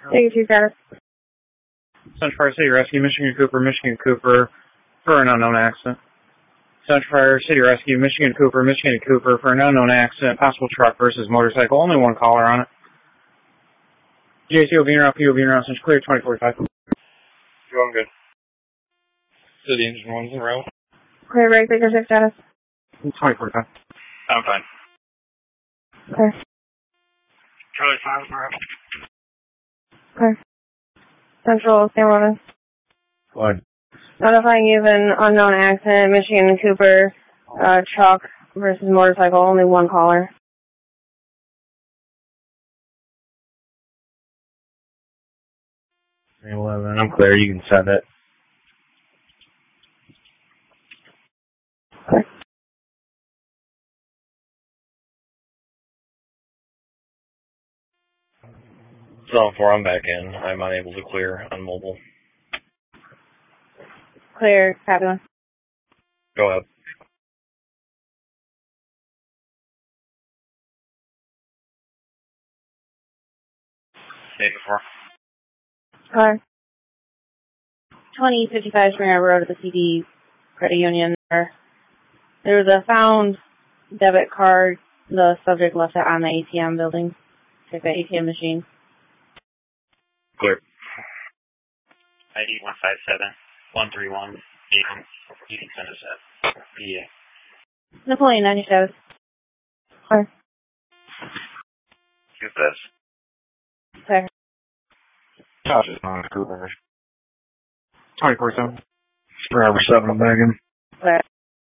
Thank you, status. Central Fire City Rescue, Michigan Cooper, for an unknown accident. Central Fire City Rescue, Michigan Cooper, for an unknown accident, possible truck versus motorcycle, only one caller on it. JCO being around, PO being around, Central clear, 2045. Going good. City engine 1's en route. Clear break, breaker 6 status. 2045. I'm fine. Clear. Charlie 5's en route. Clear. Central, San Juan. What? Notifying you of an unknown accident, Michigan Cooper, truck versus motorcycle, only one caller. I'm clear, you can send it. Clear. Zone 4, I'm back in. I'm unable to clear on mobile. Clear, fabulous. Go ahead. Day before. Clear. 2055 Springer Road at the CD Credit Union. There was a found debit card. The subject left it on the ATM building. Check the ATM machine. Clear. ID 157-131. You can send us that. Yeah. Napoleon, 90 status. Clear. Who's this? Clear. Josh is on Cooper. 2047. Forever 7 back in.